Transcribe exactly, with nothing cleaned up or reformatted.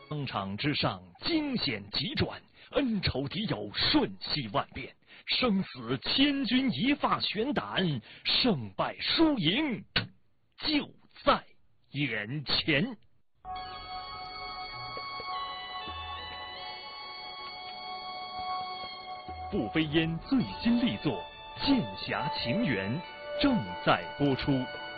商场之上，惊险急转，恩仇敌友瞬息万变，生死千钧一发悬胆，胜败输赢就在眼前。不飞烟最新力作《剑侠情缘》正在播出。